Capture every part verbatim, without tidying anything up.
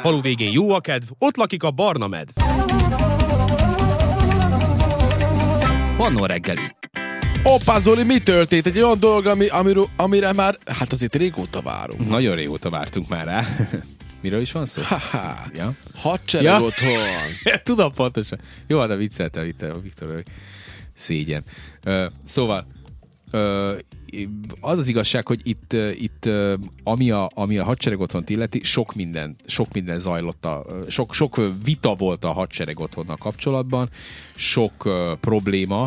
Falu végén jó a kedv, ott lakik a barna medv. Pannó reggeli. Hoppá, Zoli, mi történt? Egy olyan dolog, ami, amiről, amire már, hát azért régóta várunk. Nagyon régóta vártunk már rá. Miről is van szó? Ha-ha. Ja? Hadsereg Ja? otthon. Tudom pontosan. Jó, de vicceltem itt a Viktor, szégyen. Uh, szóval, uh, az az igazság, hogy itt, uh, itt uh, ami, a, ami a hadsereg otthont illeti, sok minden, sok minden zajlott, a, sok, sok vita volt a hadsereg otthonnal kapcsolatban, sok uh, probléma,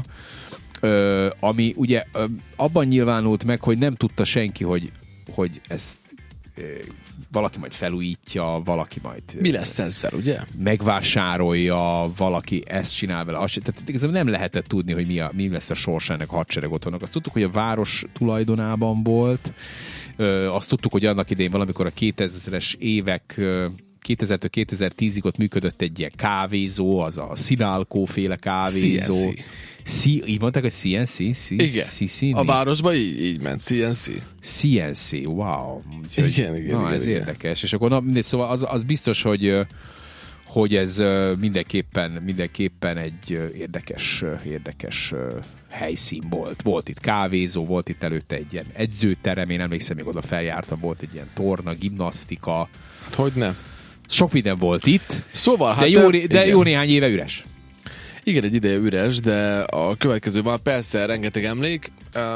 uh, ami ugye uh, abban nyilvánult meg, hogy nem tudta senki, hogy, hogy ezt uh, valaki majd felújítja, valaki majd... Mi lesz ezzel, ugye? Megvásárolja, valaki ezt csinál vele. Azt, tehát igazából nem lehetett tudni, hogy mi, a, mi lesz a sorsának a hadsereg otthonnak. Azt tudtuk, hogy a város tulajdonában volt. Ö, azt tudtuk, hogy annak idején valamikor a kétezres évek kétezertől kétezer-tízig ott működött egy ilyen kávézó, az a Sinalco féle kávézó. cé en cé. C, így mondták, hogy cé en cé? C, igen. C, C, a városban így, így ment, cé en cé. cé en cé, wow. Úgyhogy, igen, igen, na, igen. ez igen. érdekes. És akkor na, mindegy, szóval az, az biztos, hogy, hogy ez mindenképpen, mindenképpen egy érdekes, érdekes helyszín volt. Volt itt kávézó, volt itt előtte egy ilyen edzőterem, én emlékszem, még oda feljártam, volt egy ilyen torna, gimnasztika. Hát hogy ne? Sok minden volt itt, szóval, de, hát, jó, de, de jó néhány éve üres. Igen, egy ideje üres, de a következő van persze rengeteg emlék.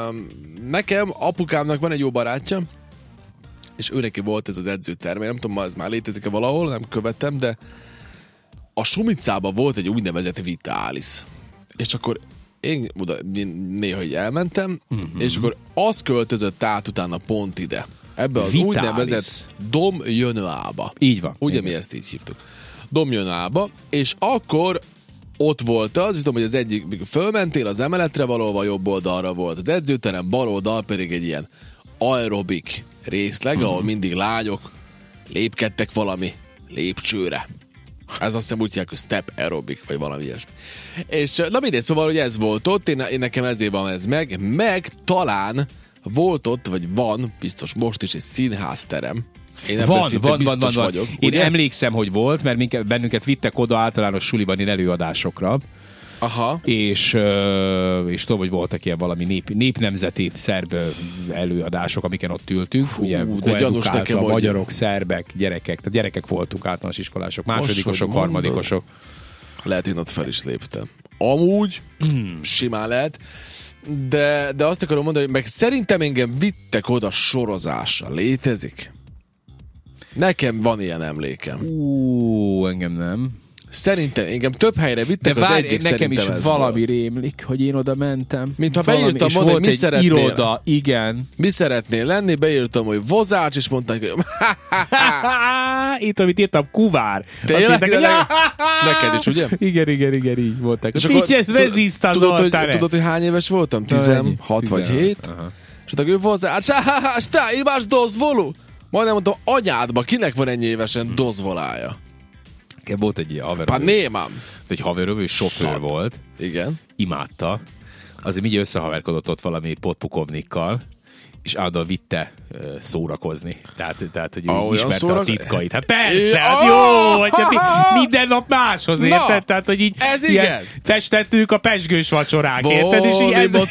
Nekem, apukámnak van egy jó barátja, és ő neki volt ez az edzőterme. Nem tudom, ma ez már létezik-e valahol, nem követtem, de a Sumicában volt egy úgynevezett Vitalis. És akkor én oda néha így elmentem, uh-huh. és akkor az költözött át utána pont ide. Ebbe az Vitalis. úgynevezett Domjönőába. Így van. Ugye igen. mi ezt így hívtuk. Domjönőába, és akkor ott volt az, és tudom, hogy az egyik, mikor fölmentél az emeletre valóban jobb oldalra volt az edzőterem, bal oldal pedig egy ilyen aerobik részleg, mm-hmm. ahol mindig lányok lépkedtek valami lépcsőre. Ez azt hiszem úgy hívják, hogy step aerobik, vagy valami ilyesmi. És na mindegy, szóval, hogy ez volt ott, én, én nekem ezért van ez meg, meg talán volt ott, vagy van, biztos most is egy színházterem. Én van, van, van, van, vagyok, van. Én emlékszem, hogy volt, mert minket, bennünket vittek oda általános suliban előadásokra. Aha. És, és tudom, hogy voltak ilyen valami nép, népnemzeti szerb előadások, amiken ott ültünk. Hú, ugye koedukáltan, magyarok, szerbek, gyerekek, tehát gyerekek voltunk, általános iskolások, másodikosok, harmadikosok. Lehet, én ott fel is léptem. Amúgy hmm. simán lehet. De, de azt akarom mondani, hogy meg szerintem engem vittek oda sorozásra. Létezik? Nekem van ilyen emlékem. Ú, engem nem. Szerintem, engem több helyre vittek, de az várj, egyik nekem is valami volt. Rémlik, hogy én oda mentem. Mintha beírtam volna, hogy mi szeretnél. Iroda, igen. Mi szeretnél lenni, beírtam, hogy vozács, és mondták, hogy itt, amit írtam, kuvár. Tényleg? Írták, hogy... Neked is, ugye? Igen, igen, igen, így voltak. És Picses vezista Zoltán. Tudod, hogy hány éves voltam? tizenhat vagy hét? Aha. És mondták, hogy vozács, te imás dozvolú? Majdnem mondtam, anyádba, kinek van ennyi évesen dozvolája? Volt egy ilyen haverom. Hát némám. Egy haverom, ő sofőr volt. Igen. Imádta. Azért így összehaverkodott ott valami potpukovnikkal, és állandóan vitte uh, szórakozni. Tehát, tehát hogy ah, ismerte szórak... a titkait. Hát persze, hát jó, hogy hát minden nap máshoz, érted? Tehát, hogy így ez igen. festettük a pezsgős vacsorák, érted? És így ez...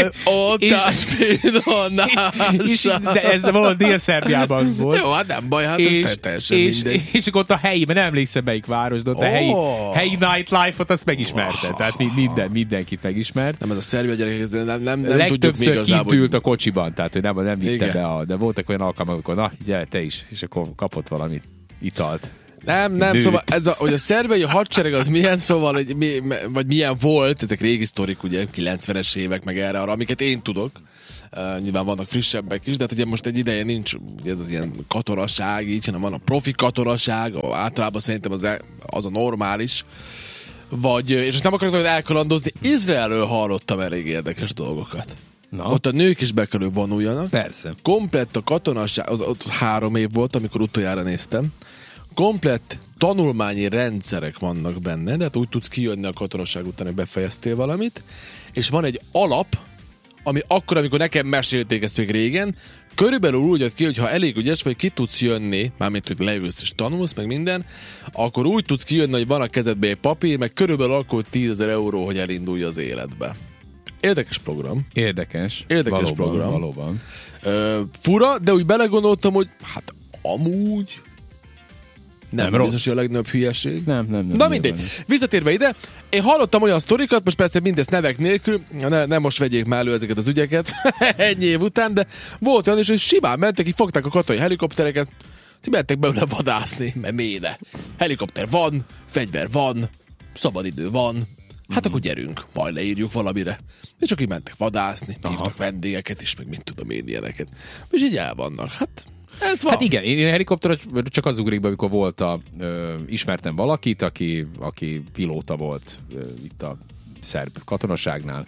és, de ez valahol Dél-Szerbiában volt. Jó, hát nem baj, hát és, ez teljesen és, mindegy. és akkor ott a helyi, mert nem emlékszem melyik város, de ott oh. a helyi, helyi nightlife-ot azt megismerte. Oh. Tehát minden, mindenkit megismert. Nem, ez a szerbia gyerekek, nem, nem, nem tudjuk még igazából. Legtöbbször kint ült a kocsiban, tehát hogy nem, nem vitte be, a, de voltak olyan alkalmak, amikor na, gyere te is, és akkor kapott valami italt. Nem, nem, Nőt. szóval ez a, hogy a szerbiai hadsereg az milyen, szóval, hogy mi, vagy milyen volt, ezek régi sztorik, ugye, kilencvenes évek, meg erre arra, amiket én tudok. Uh, nyilván vannak frissebbek is, de hát ugye most egy ideje nincs ez az ilyen katonaság így, hanem van a profi katonaság, általában szerintem az, az a normális. Vagy, és most nem akarok elkalandozni, Izraelről hallottam elég érdekes dolgokat. Na. Ott a nők is be kell vonuljanak. Persze. Komplett a katonaság, az, az három év volt, amikor utoljára néztem. Komplett tanulmányi rendszerek vannak benne, de hát úgy tudsz kijönni a katonaság után, hogy befejeztél valamit. És van egy alap, ami akkor, amikor nekem mesélték ezt még régen, körülbelül úgy jött ki, hogy ha elég ügyes vagy, ki tudsz jönni, mármint, hogy leülsz és tanulsz, meg minden, akkor úgy tudsz kijönni, hogy van a kezedbe egy papír, meg körülbelül akkor tízezer euró, hogy elindulj az életbe. Érdekes program. Érdekes. Érdekes valóban, program. Valóban. Ö, fura, de úgy belegondoltam, hogy hát amúgy nem, Nem biztos, hogy a legnagyobb hülyeség. Nem, nem, nem. Na mindegy. Visszatérve ide, én hallottam olyan sztorikat, most persze mindezt nevek nélkül, ne, ne most vegyék már elő ezeket az ügyeket ennyi év után, de volt olyan is, hogy simán mentek, így fogták a katonai helikoptereket, így mentek belőle vadászni, mert méne. Helikopter van, fegyver van, szabadidő van, hát mm-hmm. akkor gyerünk, majd leírjuk valamire. És csak így mentek vadászni, Aha. hívtak vendégeket is, meg mit tudom én ilyeneket. És így el vannak. Hát ez van. Hát igen, én helikopter csak az ugrik be, amikor volt a, ö, ismertem valakit, aki, aki pilóta volt ö, itt a szerb katonaságnál,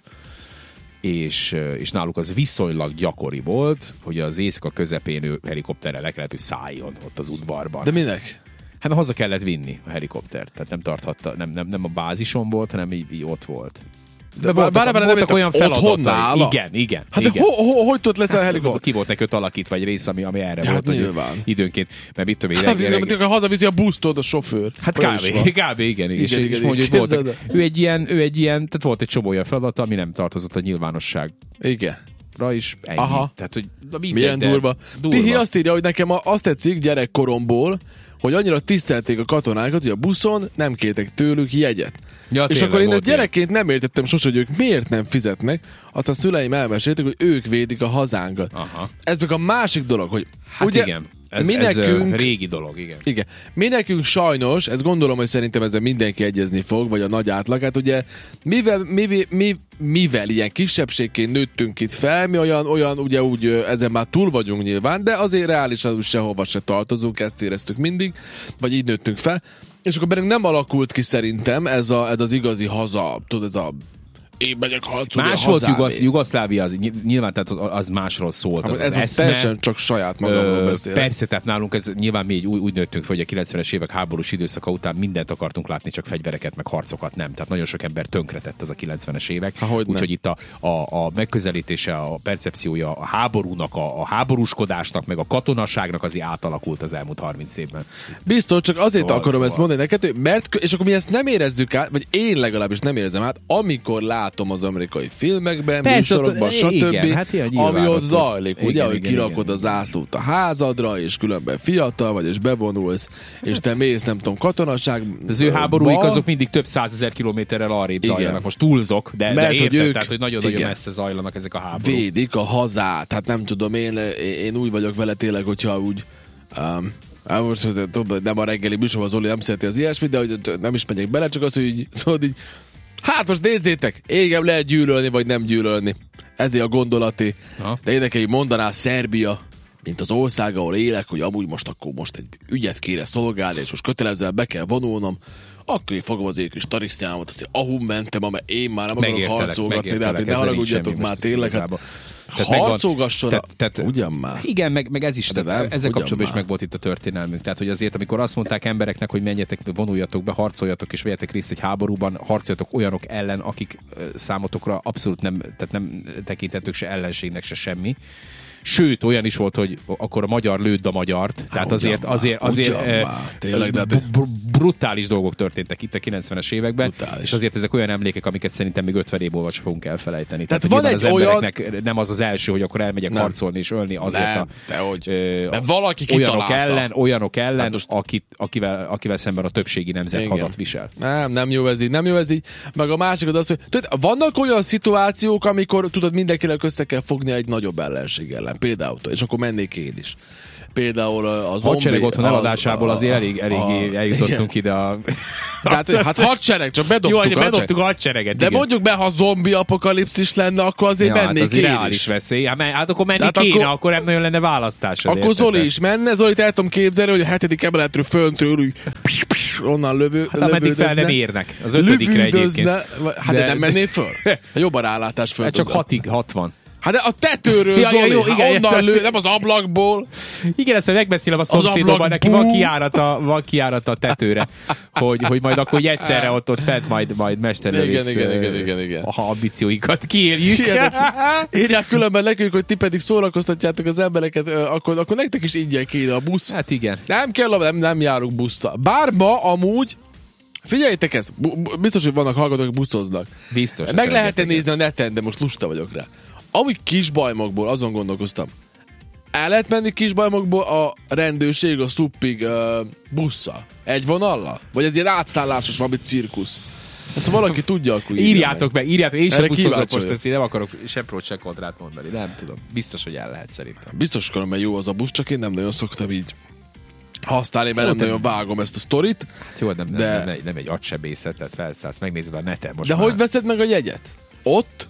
és, ö, és náluk az viszonylag gyakori volt, hogy az éjszaka közepén ő helikopterrel le kellett, hogy szálljon ott az udvarban. De minek? Hát mert haza kellett vinni a helikoptert, tehát nem tarthatta, nem, nem, nem a bázison volt, hanem így, így ott volt. De, de voltak, bár, bár voltak olyan feladatai. Igen, igen. Hát igen. de ho, ho, hogy tudott lesz a helikopter? Ki volt neki ott alakítva egy rész, ami, ami erre ja, volt, hogy időnként, mert mit tudom én. Hát, amikor hazaviszi a busztól a sofőr. Hát kb. kb. igen. igen, és, igen, és igen, mondjuk, hogy voltak, ő egy ilyen, ő egy ilyen, tehát volt egy csomó olyan feladata, ami nem tartozott a nyilvánosság. Igen. Is ennyi. Aha. Tehát, hogy mindegy, milyen durva. durva. Tihi azt írja, hogy nekem azt tetszik gyerekkoromból, hogy annyira tisztelték a katonákat, hogy a buszon nem kértek tőlük jegyet. Ja, és akkor én ezt gyerekként nem értettem sose, hogy ők miért nem fizetnek, aztán a szüleim elmesélték, hogy ők védik a hazánkat. Aha. Ez meg a másik dolog, hogy hát ugye igen. Ez, mi ez nekünk, régi dolog, igen. igen. Mi nekünk sajnos, ez gondolom, hogy szerintem ezzel mindenki egyezni fog, vagy a nagy átlag, hát ugye mivel, mi, mi, mivel ilyen kisebbségként nőttünk itt fel, mi olyan, olyan ugye úgy ezen már túl vagyunk nyilván, de azért reálisan sehova se tartozunk, ezt éreztük mindig, vagy így nőttünk fel, és akkor bennünk nem alakult ki szerintem ez, a, ez az igazi haza, tudod, ez a én megyek harcolni más volt Jugosz, Jugoszlávia, az, nyilván tehát az másról szólt. Az ez az eszme, teljesen csak saját magamról beszélek. Persze, tehát nálunk ez nyilván mi így úgy, úgy nőttünk fel, hogy a kilencvenes évek háborús időszaka után mindent akartunk látni, csak fegyvereket, meg harcokat nem. Tehát nagyon sok ember tönkretett az a kilencvenes évek. Úgyhogy itt a, a, a megközelítése, a percepciója a háborúnak, a, a háborúskodásnak, meg a katonaságnak azért átalakult az elmúlt harminc évben. Biztos, csak azért szóval, akarom szóval. ezt mondani neked, mert, és akkor mi ezt nem érezzük át, vagy én legalábbis nem érzem át, amikor látom az amerikai filmekben, műsorokban, stb. Hát ami ott zajlik, igen, ugye, igen, hogy igen, kirakod igen. a zászlót a házadra, és különben fiatal vagy, és bevonulsz, és te mész, nem tudom, katonaság. Az ő háborúik azok mindig több százezer kilométerrel arrébb zajlanak. Most túlzok, de, mert, de érted, hogy ők, tehát, hogy nagyon-nagyon messze zajlanak ezek a háborúk. Védik a hazát, hát nem tudom, én, én úgy vagyok vele tényleg, hogyha úgy um, most nem a reggeli műsorban Zoli nem szereti az ilyesmit, de hogy nem is megyek bele, csak az, hogy így, tudod, így hát most nézzétek, engem lehet gyűlölni, vagy nem gyűlölni. Ezért a gondolati. Ha. De én nekem mondaná Szerbia, mint az ország, ahol élek, hogy amúgy most akkor most egy ügyet kéne szolgálni, és most kötelezően be kell vonulnom, akkor én fogom az én kis tarisztyámat, hogy ahol mentem, amely én már nem akarok harcolgatni, de hát, hogy ne haragudjatok már tényleg. Hát, harcolgasson, tehát, tehát, ugyan már. Igen, meg, meg ez is, de tehát, ezzel kapcsolatban is meg volt itt a történelmünk. Tehát, hogy azért, amikor azt mondták embereknek, hogy menjetek, vonuljatok be, harcoljatok és vegyetek részt egy háborúban, harcoljatok olyanok ellen, akik számotokra abszolút nem, tehát nem tekintettük se ellenségnek, se semmi. Sőt, olyan is volt, hogy akkor a magyar lőd a magyart. Tehát azért, azért, azért eh, Tényleg, de br- br- brutális dolgok történtek itt a kilencvenes években, brutális. És azért ezek olyan emlékek, amiket szerintem még ötven év múlva sem fogunk elfelejteni. Tehát, Tehát van egy az embereknek olyan... nem az az első, hogy akkor elmegyek nem. harcolni és ölni azért nem, a, hogy... ö, de valaki olyanok ellen, olyanok ellen hát most... akit, akivel, akivel szemben a többségi nemzet igen. hadat visel. Nem, nem jó ez így, nem jó ez így. Meg a másik az, hogy tudod, vannak olyan szituációk, amikor tudod, mindenkinek össze kell fogni egy nagyobb ellenség ellen. Például, és akkor mennék én is. Például a zombi... Hadsereg otthon eladásából az, azért elég, elég eljutottunk ide a... Tehát, hát hadsereg, csak bedobtuk, Jó, bedobtuk a hadsereget. De igen. mondjuk be, ha zombi apokalipszis lenne, akkor azért ja, mennék hát az én reális is. Veszély. Hát, hát akkor menni kéne, akkor, akkor nem nagyon lenne választás. Akkor érted, Zoli is menne. Zolit el tudom képzelni, hogy a hetedik emeletről föntről úgy onnan lövő, hát ameddig fel nem érnek. Az ötödikre egyébként. Hát de, de nem mennél föl? A jobb a rálátás föl. Hát csak hatig, hatvan. Hát de a tetőről, Ja, ja, Zoli, jó, hát igen, onnan értem. lő, nem az ablakból. Igen, ezt megbeszélem a szomszédomban, ablak, neki bú. van kiárata, van kiárata a tetőre, hogy, hogy majd akkor így egyszerre ott, ott fent majd, majd mesterlövész Igen, igen, igen, igen, igen. ha ambícióikat kiéljük. Hihetetlen. Írják különben nekünk, hogy ti pedig szórakoztatjátok az embereket, ö, akkor, akkor nektek is ingyen kéne a busz. Hát igen. Nem kell, nem, nem járunk buszra. Bár ma amúgy, figyeljétek ezt, bu- bu- biztos, hogy vannak hallgatók, hogy buszoznak. Biztos. Meg lehet nézni a neten, de most lusta vagyok rá. Amúgy Kisbajmokból, azon gondolkoztam, el lehet menni Kisbajmokból a rendőrség a szuppig uh, busszal? Egy vonallal? Vagy ez ilyen átszállásos valami cirkusz? Ezt ha valaki tudja, akkor írja Írjátok meg, írjátok. Én sem Erre buszozok kíváncsi most, vagyok. ezt én nem akarok se prót, se kontrát mondani. Nem tudom. Biztos, hogy el lehet szerintem. Biztos akarom, mert jó az a busz, csak én nem nagyon szoktam így használni, mert nem te- nagyon vágom ezt a sztorit. Jó, nem, nem, De- nem, nem, nem egy agysebészet, tehát felszállsz, megnézed a neten most De már. hogy veszed meg a jegyet? Ott?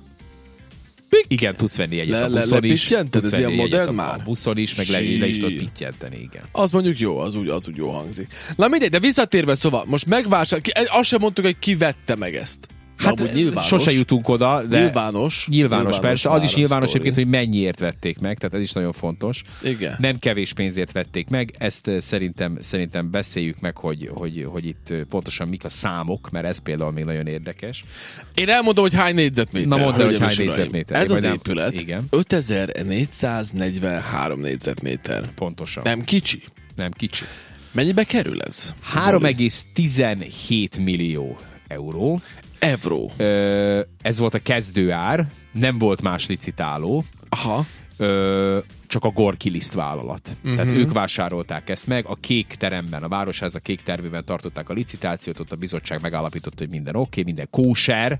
Igen, tudsz venni egyet Le- a le- buszon is. lepityented? Tudsz Ez ilyen venni egyet modern a, már? a buszon is, meg le, le is tudod Zsí. pittyenteni, igen. Az mondjuk jó, az úgy, az úgy jó hangzik. Na mindegy, de visszatérve szóval, most megvásár... Ki, azt sem mondtuk, hogy ki vette meg ezt. Hát amúgy nyilvános. sose jutunk oda, de Nyilvános. nyilvános persze. Az már is a nyilvános sztori. egyébként, hogy mennyiért vették meg, tehát ez is nagyon fontos. Igen. Nem kevés pénzért vették meg, ezt eh, szerintem, szerintem beszéljük meg, hogy, hogy, hogy itt eh, pontosan mik a számok, mert ez például még nagyon érdekes. Én elmondom, hogy hány négyzetméter. Na mondd el, hogy hölgyeim hány és uraim. négyzetméter. Ez Vagy az nem. épület Igen. ötezer-négyszáznegyvenhárom négyzetméter. Pontosan. Nem kicsi. Nem kicsi. Mennyibe kerül ez? három egész tizenhét millió euró. Euró. Ö, ez volt a kezdőár, nem volt más licitáló. Aha. Ö, csak a Gorki Liszt vállalat. Mhm. Uh-huh. Tehát ők vásárolták ezt meg, a kék teremben, a Városháza kék termében tartották a licitációt, ott a bizottság megállapította, hogy minden oké, okay, minden kóser,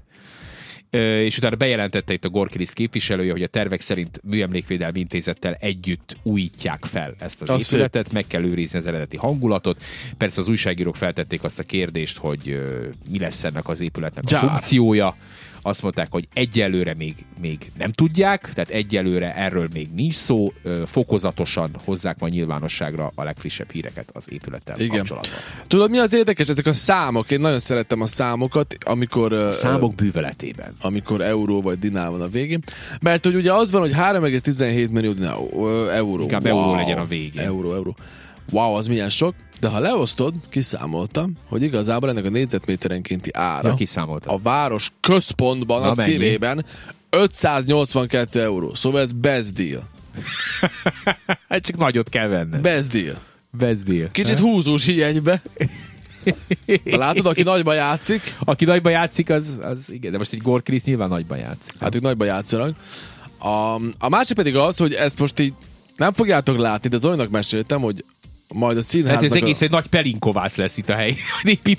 Ö, és utána bejelentette itt a Gorki Liszt képviselője, hogy a tervek szerint Műemlékvédelmi Intézettel együtt újítják fel ezt az, Az épületet, meg kell őrizni az eredeti hangulatot. Persze az újságírók feltették azt a kérdést, hogy ö, mi lesz ennek az épületnek a Gyár. funkciója. Azt mondták, hogy egyelőre még, még nem tudják, tehát egyelőre erről még nincs szó, ö, fokozatosan hozzák majd nyilvánosságra a legfrissebb híreket az épülettel Igen. kapcsolatban. Tudod, mi az érdekes? Ezek a számok. Én nagyon szerettem a számokat, amikor... ö, Számok bűvöletében. amikor euró vagy dinár van a végén. Mert hogy ugye az van, hogy három egész tizenhét millió dinár, ö, euró. Inkább euró legyen a végén. Euró, euró. Wow, az milyen sok. De ha leosztod, kiszámoltam, hogy igazából ennek a négyzetméterenkénti ára Ja, kiszámoltam. a város központban, Na, a mennyi? szívében ötszáznyolcvankettő euró. Szóval ez best deal. Hát csak nagyot kell venned. Best deal. Best deal. Kicsit húzós jegybe. De látod, aki nagyban játszik, Aki nagyban játszik, az, az igen, de most egy Gorki Liszt nyilván nagyban játszik. hát ők nagyban játszanak. A, a másik pedig az, hogy ezt most így nem fogjátok látni, de Zolinak meséltem, hogy majd a Hát színháznak ez egész a, egy nagy pelinkovász lesz itt a hely. Épít.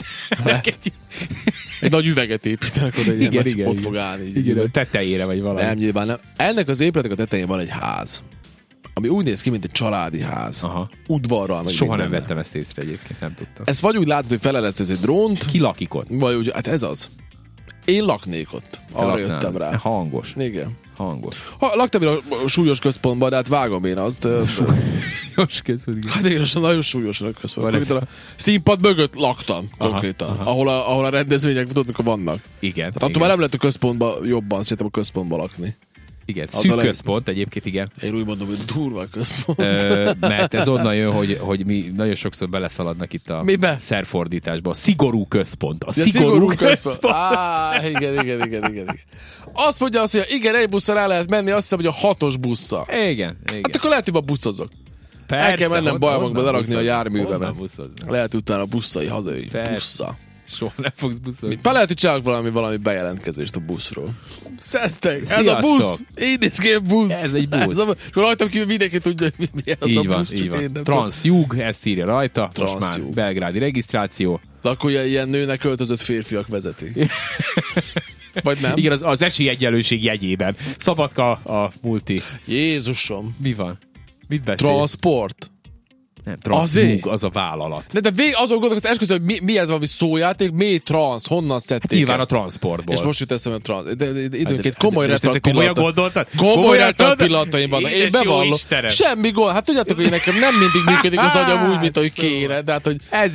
egy nagy üveget építenek oda, egy Igen, ilyen, igen, ott igen. fog állni. Így Igen, üveg. a tetejére vagy valami. Nem, nyilván nem. Ennek az épületnek a tetején van egy ház, ami úgy néz ki, mint egy családi ház. Aha. Udvarral, meg Soha nem mindennel. vettem ezt észre egyébként, nem tudtam. Ezt vagy úgy látod, hogy feleresztesz egy drónt, Ki lakik ott? vagy úgy, hát ez az. Én laknék ott. Arra Laknál? jöttem rá. Hangos. Igen. Hangos. Ha, laktam én a súlyos központban, de hát vágom én azt. Súlyos között. Hát én is nagyon súlyos a központban. Van ez- Konkrétan a színpad mögött laktam, Aha, konkrétan. aha. Ahol, a, ahol a rendezvények, tudod, mikor vannak. Igen. Hát attól igen. már nem lehet a központban jobban, szerintem a központban lakni. Igen, Az szűk a leg- központ egyébként, igen. Én úgy mondom, hogy durva a központ. Ö, mert ez onnan jön, hogy, hogy mi nagyon sokszor beleszaladnak itt a Mibe? szerfordításba. A szigorú központ. A Ja, szigorú, központ. Á, igen, igen, igen, igen, igen. Azt mondja azt, hogy igen, egy busszal el lehet menni, azt hiszem, hogy a hatos busszal. Igen, igen. Hát akkor lehet, hogy a buszozok. Persze, El kell mennem honnan- Bajmokba honnan lerakni a buszozni? járművemet. Honnan buszozni? Lehet utána a busszai hazai Persze. bussza. Soha nem fogsz buszozni. Be lehet, hogy csinálok valami, valami bejelentkezést a buszról. Szesztek! Ez a Sziasztok! busz! Így néz ki a busz! Ez egy busz. Ez a, és akkor rajtam kívül mindenki tudja, hogy mi, milyen az Így a van, busz, csak így én van. nem tudom. Transjug, ezt írja rajta. Most már Transjug. belgrádi regisztráció. De akkor ilyen, ilyen nőnek öltözött férfiak vezetik. Vagy nem? Igen, az, az esélyegyenlőség jegyében. Szabadka a multi. Jézusom! Mi van? Mit beszél? Transport. Nem, Azért? Transjug, az a vállalat. De, de vég, azon gondolkoztam, esküszöm, hogy mi, mi ez valami szójáték, mi transz, honnan szedték Nyilván a ezt? transportból. És most jut eszembe a transz. De, de, de időnként Hát de- komoly de- de- retard de- komolyan pillanat. gondoltad? Komoly Komolyan retard gondoltad? pillanataim vannak. Én Édes jó bevallom. Istenem. Semmi gond. Hát tudjátok, hogy nekem nem mindig működik az agyam úgy, mint ahogy kéne. De hát, hogy Ez igen.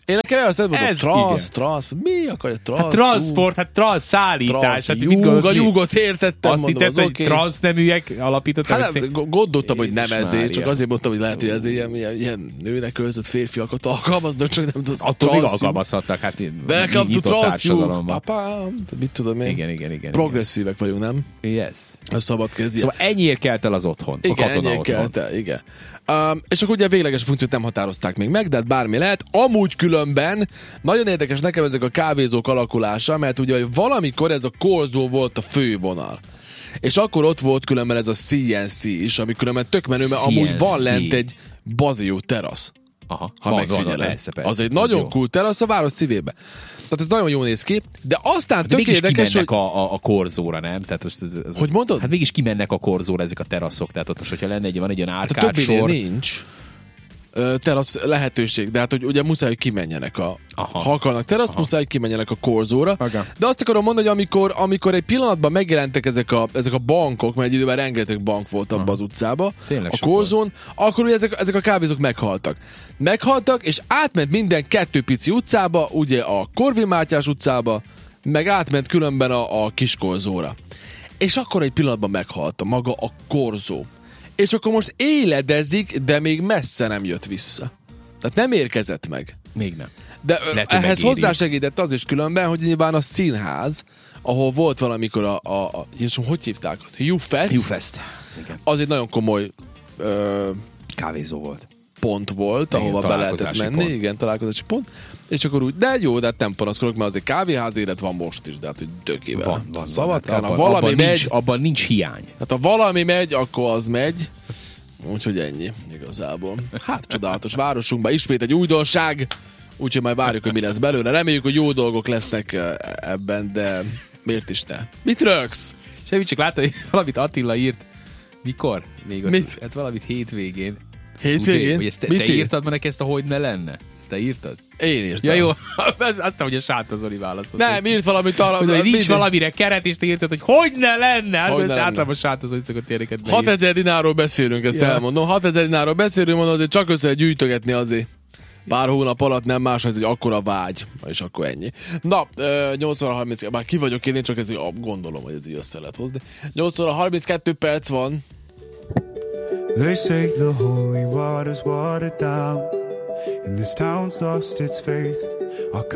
Én nekem azt mondom, Ez transz, igen. transz, mi akarja transz? Hát transport, hát transz szállítás. Transz, Hát mit júg, gondolsz, a mi? júgot értettem, Azt mondom, hittem, az hogy oké. transzneműek alapítottak. Hát nem, gondoltam, hogy nem Jézus ezért, csak Mária. azért mondtam, hogy lehet, hogy ez ilyen, ilyen, ilyen nőnek öltött férfiakat alkalmaznak, csak nem tudom. Attól még transz- alkalmazhatnak, hát Welcome to nyitott transz júg, társadalomban. papám. Mit tudom én. Igen, igen, igen. Progresszívek vagyunk, nem? igen. Yes. A szabad kezdje. Szóval ennyiért kelt el az otthon. a Igen, katona ennyi otthon. kelt el, igen. Um, és akkor ugye a végleges funkciót nem határozták még meg, de hát bármi lehet. Amúgy különben nagyon érdekes nekem ezek a kávézók alakulása, mert ugye valamikor ez a korzó volt a fővonal. És akkor ott volt különben ez a cé en cé is, ami különben tök menő, mert amúgy van cé en cé. lent egy bazi jó terasz. Aha, Ha van, megfigyeled. van, persze, persze. Az egy Az nagyon jó. cool terasz a város szívébe. Tehát ez nagyon jól néz ki, de aztán De tök mégis érdekes, kimennek hogy... a, a, a korzóra, nem? Tehát most ez, ez, Hogy mondod? Hát mégis kimennek a korzóra ezek a teraszok. Tehát ott most, hogyha lenne egy, van egy ilyen Hát a árkád többinél sor. nincs ö, terasz lehetőség, de hát hogy ugye muszáj, hogy kimenjenek a... Aha. Ha akarnak terasz, Aha. muszáj, hogy kimenjenek a korzóra. Aga. De azt akarom mondani, hogy amikor, amikor egy pillanatban megjelentek ezek a, ezek a bankok, mert egy időben rengeteg bank volt abban az utcában, Tényleg a sok korzón, akkor ugye ezek, ezek a kávézók meghaltak. Meghaltak, és átment minden kettő pici utcába, ugye a Korvin Mátyás utcába, meg átment különben a, a kiskorzóra. És akkor egy pillanatban meghalt a maga a korzó. És akkor most éledezik, de még messze nem jött vissza. Tehát nem érkezett meg. Még nem. De ö, Lehet, hogy ehhez megéri. hozzásegített az is különben, hogy nyilván a színház, ahol volt valamikor a, a, a Jézusom, hogy hívták? U-Fest? U-Fest. Igen. Az egy nagyon komoly ö, Kávézó volt. pont volt, Igen, ahova be lehetett találkozási menni, pont. igen, találkozási pont. És akkor úgy, de jó, de hát nem panaszkodok, mert azért kávéház élet van most is, de hát hogy dökével. Van, van. Szabadkán, van. ha Abban, valami abban, megy, nincs, abban nincs hiány. hát ha valami megy, akkor az megy. Úgyhogy ennyi, igazából. Hát csodálatos városunkban ismét egy újdonság, úgyhogy majd várjuk, hogy mi lesz belőle. Reméljük, hogy jó dolgok lesznek eh, ebben, de miért is te? Mit rögsz? Semmi, csak látta, hogy valamit Attila írt. Mikor? Még ott, Mit? Hát valamit hétvégén. Hétvégén? Hogy ezt te, Mit te ír? írtad meg neki ezt a hogy ne lenne? Ezt te írtad? Én írtam. Ja jó, az, azt hogy a Sáta Zoli válaszolt. Nem, írt valamit arra. Hogy, hogy nincs mit- valamire keret, és te írtad, hogy hogy ne lenne? Hát Hogy ezt ne lenne. általában Sáta Zoli szokott ilyeneket beírni. hatezer dinárról beszélünk, ezt Ja. elmondom. hatezer dinárról beszélünk, mondom, azért csak össze gyűjtögetni azért. Pár hónap alatt nem más, ez egy akkora vágy, és akkor ennyi. Na, ö, nyolc óra harminc, bár ki vagyok én, én csak ez, így, ah, gondolom, hogy ez így össze lehet hozni. nyolc óra harminckettő perc van. They say the holy water's watered down, and this town's lost its faith. Our